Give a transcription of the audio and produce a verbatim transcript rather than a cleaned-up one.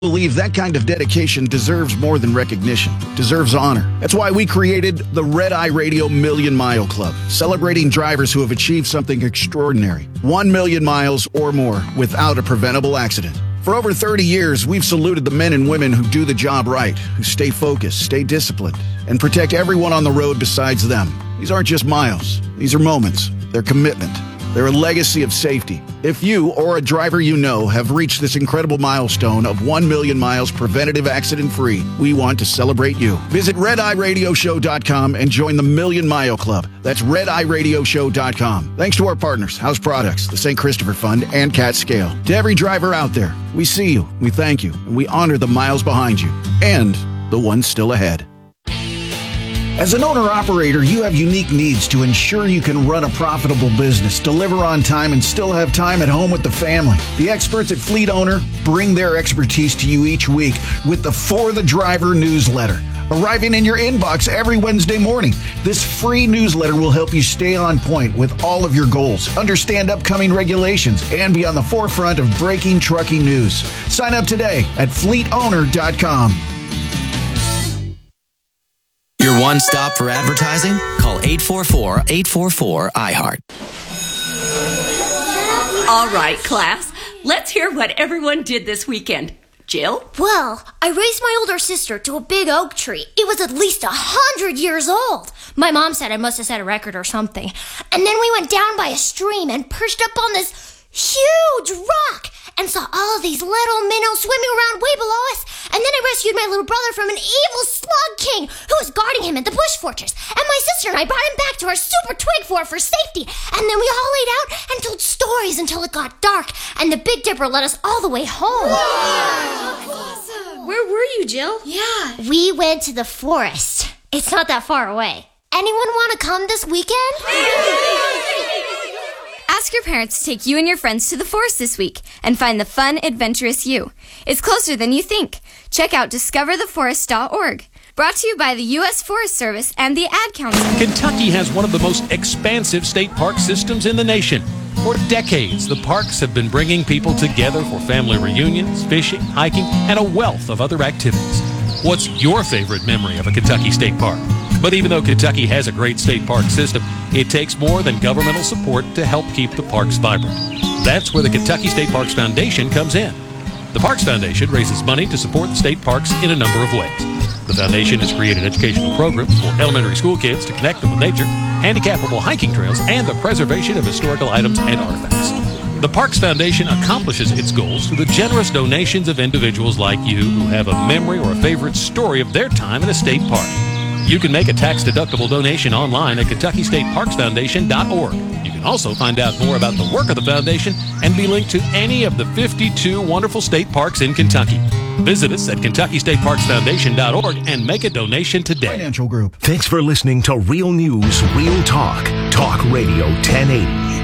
Believe that kind of dedication deserves more than recognition, deserves honor. That's why we created the Red Eye Radio Million Mile Club, celebrating drivers who have achieved something extraordinary. One million miles or more without a preventable accident. For over thirty years, we've saluted the men and women who do the job right, who stay focused, stay disciplined, and protect everyone on the road besides them. These aren't just miles. These are moments. They're commitment. They're a legacy of safety. If you or a driver you know have reached this incredible milestone of one million miles preventative accident-free, we want to celebrate you. Visit red eye radio show dot com and join the Million Mile Club. That's red eye radio show dot com. Thanks to our partners, House Products, the Saint Christopher Fund, and Cat Scale. To every driver out there, we see you, we thank you, and we honor the miles behind you and the ones still ahead. As an owner-operator, you have unique needs to ensure you can run a profitable business, deliver on time, and still have time at home with the family. The experts at Fleet Owner bring their expertise to you each week with the For the Driver newsletter, arriving in your inbox every Wednesday morning. This free newsletter will help you stay on point with all of your goals, understand upcoming regulations, and be on the forefront of breaking trucking news. Sign up today at fleet owner dot com. Your one stop for advertising? Call eight four four, eight four four, I heart. All right, class. Let's hear what everyone did this weekend. Jill? Well, I raised my older sister to a big oak tree. It was at least a hundred years old. My mom said I must have set a record or something. And then we went down by a stream and perched up on this huge rock and saw all of these little minnows swimming around way below us. And then I rescued my little brother from an evil slug king who was guarding him at the bush fortress. And my sister and I brought him back to our super twig fort for safety. And then we all laid out and told stories until it got dark. And the Big Dipper led us all the way home. Wow! Awesome. Where were you, Jill? Yeah. We went to the forest. It's not that far away. Anyone want to come this weekend? Ask your parents to take you and your friends to the forest this week and find the fun, adventurous you. It's closer than you think. Check out discover the forest dot org. Brought to you by the U S Forest Service and the Ad Council. Kentucky has one of the most expansive state park systems in the nation. For decades, the parks have been bringing people together for family reunions, fishing, hiking, and a wealth of other activities. What's your favorite memory of a Kentucky state park? But even though Kentucky has a great state park system, it takes more than governmental support to help keep the parks vibrant. That's where the Kentucky State Parks Foundation comes in. The Parks Foundation raises money to support the state parks in a number of ways. The foundation has created educational programs for elementary school kids to connect them with nature, handicappable hiking trails, and the preservation of historical items and artifacts. The Parks Foundation accomplishes its goals through the generous donations of individuals like you who have a memory or a favorite story of their time in a state park. You can make a tax-deductible donation online at kentucky state parks foundation dot org. You can also find out more about the work of the foundation and be linked to any of the fifty-two wonderful state parks in Kentucky. Visit us at kentucky state parks foundation dot org and make a donation today. Financial Group. Thanks for listening to Real News, Real Talk. Talk Radio ten eighty.